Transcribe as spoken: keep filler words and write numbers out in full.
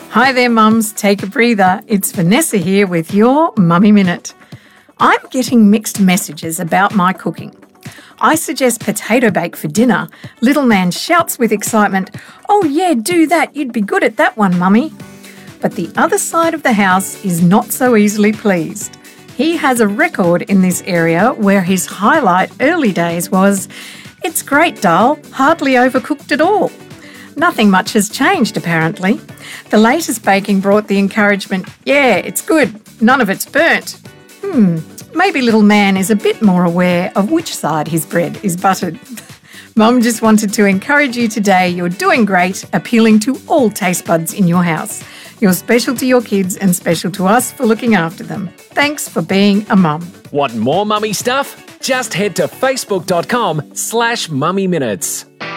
Hi there, mums. Take a breather. It's Vanessa here with your Mummy Minute. I'm getting mixed messages about my cooking. I suggest potato bake for dinner. Little man shouts with excitement, "Oh yeah, do that. You'd be good at that one, Mummy." But the other side of the house is not so easily pleased. He has a record in this area where his highlight early days was, "It's great, Dal. Hardly overcooked at all." Nothing much has changed, apparently. The latest baking brought the encouragement, "Yeah, it's good. None of it's burnt." Hmm, maybe little man is a bit more aware of which side his bread is buttered. Mum just wanted to encourage you today. You're doing great, appealing to all taste buds in your house. You're special to your kids and special to us for looking after them. Thanks for being a mum. Want more mummy stuff? Just head to facebook.com slash mummy minutes.